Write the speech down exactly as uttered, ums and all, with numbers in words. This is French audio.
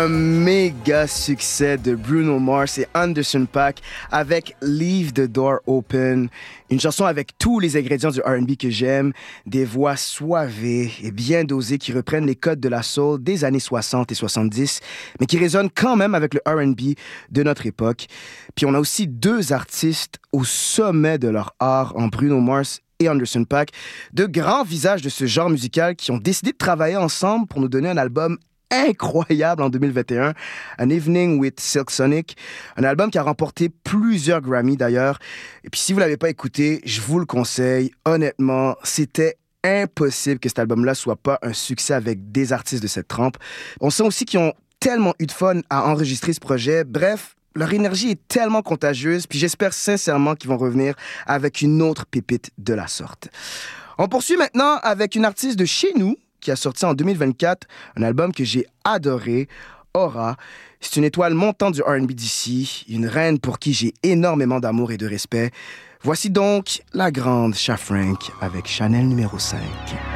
un méga succès de Bruno Mars et Anderson .Paak avec Leave the Door Open, une chanson avec tous les ingrédients du R and B que j'aime, des voix soivées et bien dosées qui reprennent les codes de la soul des années soixante et soixante-dix, mais qui résonnent quand même avec le R and B de notre époque. Puis on a aussi deux artistes au sommet de leur art en Bruno Mars et Anderson .Paak, de grands visages de ce genre musical qui ont décidé de travailler ensemble pour nous donner un album incroyable en deux mille vingt et un, An Evening with Silk Sonic, un album qui a remporté plusieurs Grammy d'ailleurs. Et puis si vous l'avez pas écouté, je vous le conseille. Honnêtement, c'était impossible que cet album-là soit pas un succès avec des artistes de cette trempe. On sent aussi qu'ils ont tellement eu de fun à enregistrer ce projet. Bref, leur énergie est tellement contagieuse, puis j'espère sincèrement qu'ils vont revenir avec une autre pépite de la sorte. On poursuit maintenant avec une artiste de chez nous, qui a sorti en deux mille vingt-quatre un album que j'ai adoré, Aura. C'est une étoile montante du R and B d'ici, une reine pour qui j'ai énormément d'amour et de respect. Voici donc la grande Cha Frank avec Chanel numéro cinq.